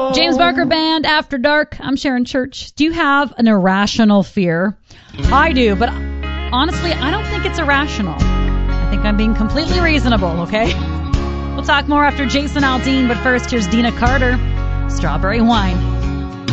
James Barker Band, After Dark. I'm Sharon Church. Do you have an irrational fear? I do, but honestly, I don't think it's irrational. I think I'm being completely reasonable, okay? We'll talk more after Jason Aldean, but first, here's Dina Carter, Strawberry Wine.